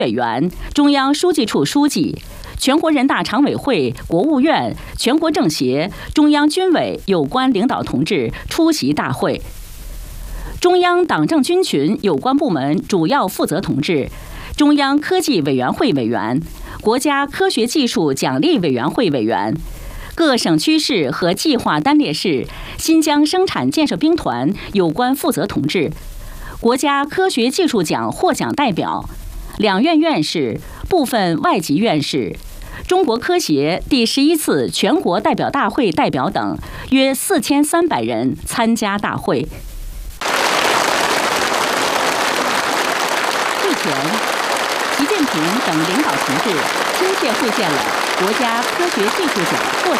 委员、中央书记处书记、全国人大常委会、国务院、全国政协、中央军委有关领导同志出席大会。中央党政军群有关部门主要负责同志、中央科技委员会委员、国家科学技术奖励委员会委员、各省区市和计划单列市新疆生产建设兵团有关负责同志、国家科学技术奖获奖代表、两院院士、部分外籍院士、中国科协第11次全国代表大会代表等约4300人参加大会。会前，习近平等领导同志亲切会见了国家科学技术奖获奖